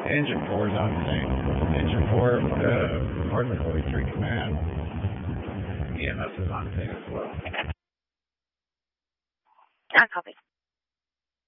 Engine 4 is on sync. Engine 4, Hardly 3 command. EMS is on sync as well. I copy.